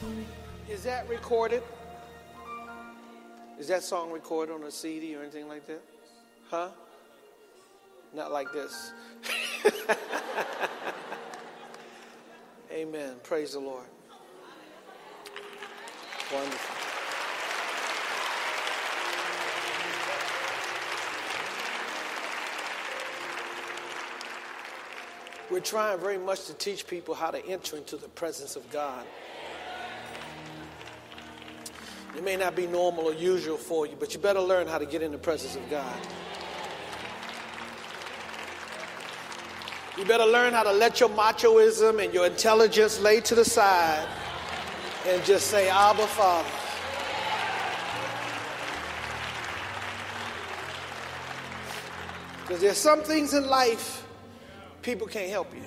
Is that recorded? Is that song recorded on a CD or anything like that? Huh? Not like this. Amen. Praise the Lord. Wonderful. We're trying very much to teach people how to enter into the presence of God. It may not be normal or usual for you, but you better learn how to get in the presence of God. You better learn how to let your machoism and your intelligence lay to the side and just say, Abba, Father. Because there's some things in life people can't help you.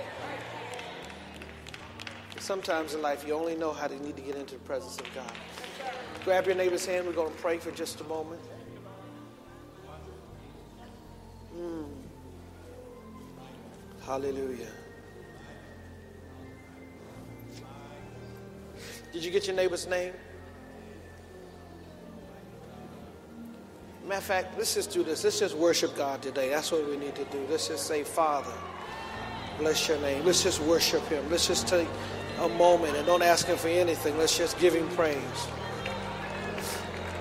Sometimes in life you only know how to need to get into the presence of God. Grab your neighbor's hand. We're going to pray for just a moment. Hallelujah. Did you get your neighbor's name? Matter of fact, let's just do this. Let's just worship God today. That's what we need to do. Let's just say, Father, bless your name. Let's just worship him. Let's just take a moment and don't ask him for anything. Let's just give him praise.